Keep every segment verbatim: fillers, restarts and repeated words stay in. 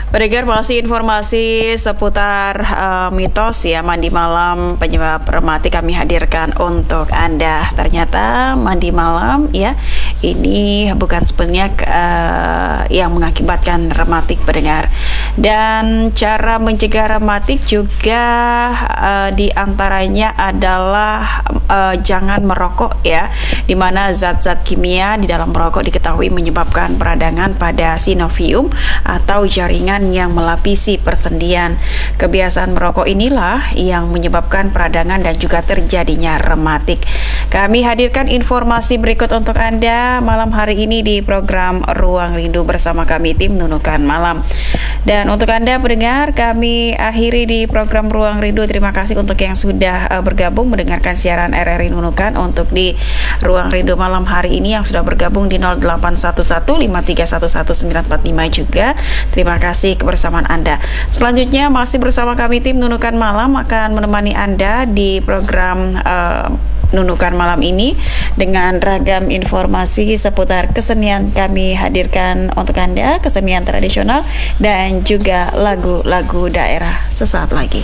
Beredar masih informasi seputar uh, mitos ya mandi malam penyebab rematik kami hadirkan untuk Anda. Ternyata mandi malam ya ini bukan sebenarnya uh, yang mengakibatkan rematik pendengar. Dan cara mencegah rematik juga uh, diantaranya adalah uh, jangan merokok ya, di mana zat-zat kimia di dalam merokok diketahui menyebabkan peradangan pada sinovium atau jaringan yang melapisi persendian. Kebiasaan merokok inilah yang menyebabkan peradangan dan juga terjadinya rematik. Kami hadirkan informasi berikut untuk Anda malam hari ini di program Ruang Rindu bersama kami tim Nunukan Malam. Dan untuk Anda pendengar, kami akhiri di program Ruang Rindu. Terima kasih untuk yang sudah uh, bergabung mendengarkan siaran R R I Nunukan untuk di Ruang Rindu malam hari ini, yang sudah bergabung di nol delapan satu satu lima tiga satu satu sembilan empat lima juga. Terima kasih kebersamaan Anda. Selanjutnya masih bersama kami tim Nunukan Malam akan menemani Anda di program uh, Nunukan Malam ini dengan ragam informasi seputar kesenian kami hadirkan untuk Anda, kesenian tradisional dan juga lagu-lagu daerah sesaat lagi.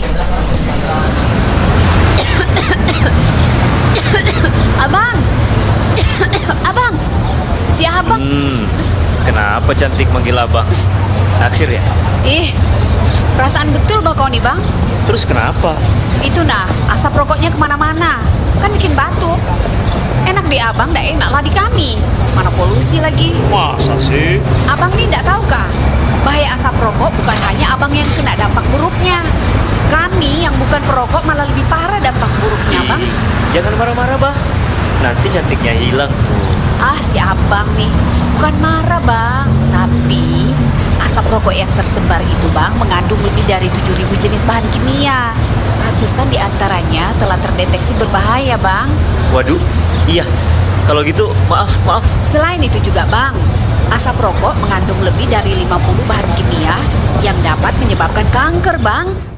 Abang, abang, si abang. Hmm, kenapa cantik manggil abang? Naksir ya? Ih, perasaan betul bang kau nih bang. Terus kenapa? Itu nah, asap rokoknya kemana-mana, kan bikin batuk. Enak di abang, ndak enak lah di kami. Mana polusi lagi. Masa sih? Abang nih ndak tahu kah? Bahaya asap rokok bukan hanya abang yang kena dampak buruknya. Kami yang bukan perokok malah lebih parah dampak buruknya bang. Jangan marah-marah bah, nanti cantiknya hilang tuh. Ah si abang nih, bukan marah bang, tapi asap rokok yang tersebar itu bang mengandung lebih dari tujuh ribu jenis bahan kimia. Ratusan diantaranya telah terdeteksi berbahaya bang. Waduh, iya. Kalau gitu maaf, maaf. Selain itu juga bang, asap rokok mengandung lebih dari lima puluh bahan kimia yang dapat menyebabkan kanker bang.